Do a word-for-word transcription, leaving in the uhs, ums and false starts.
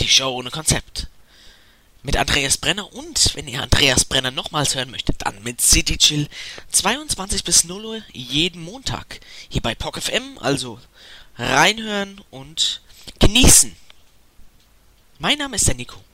Die Show ohne Konzept. Mit Andreas Brenner und, wenn ihr Andreas Brenner nochmals hören möchtet, dann mit City Chill zweiundzwanzig bis null Uhr jeden Montag. Hier bei P O C F M, also reinhören und genießen. Mein Name ist der Nico.